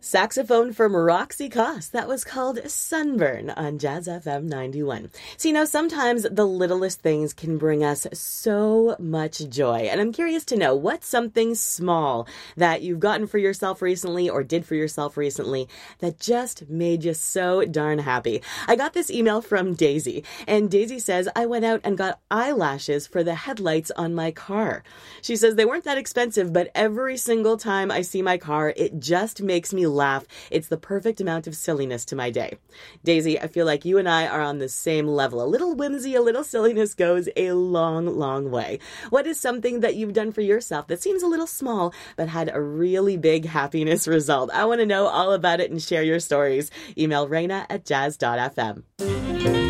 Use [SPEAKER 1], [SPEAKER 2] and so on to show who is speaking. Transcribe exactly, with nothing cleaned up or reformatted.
[SPEAKER 1] Saxophone from Roxy Koss. That was called Sunburn on Jazz F M ninety-one. So, you know, sometimes the littlest things can bring us so much joy. And I'm curious to know, what's something small that you've gotten for yourself recently or did for yourself recently that just made you so darn happy? I got this email from Daisy, and Daisy says, I went out and got eyelashes for the headlights on my car. She says they weren't that expensive, but every single time I see my car, it just makes me laugh. It's the perfect amount of silliness to my day. Daisy, I feel like you and I are on the same level. A little whimsy, a little silliness goes a long, long way. What is something that you've done for yourself that seems a little small, but had a really big happiness result? I want to know all about it and share your stories. Email Raina at jazz dot f m.